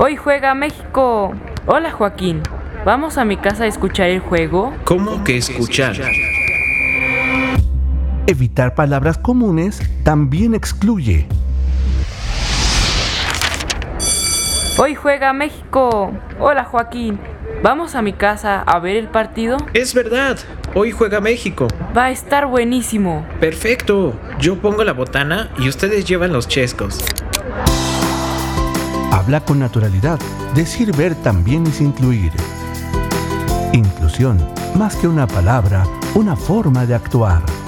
Hoy juega México. Hola Joaquín, ¿vamos a mi casa a escuchar el juego? ¿Cómo que escuchar? Evitar palabras comunes también excluye. Hoy juega México. Hola Joaquín, ¿vamos a mi casa a ver el partido? Es verdad, hoy juega México. Va a estar buenísimo. Perfecto, yo pongo la botana y ustedes llevan los chescos. Habla con naturalidad. Decir ver también es incluir. Inclusión, más que una palabra, una forma de actuar.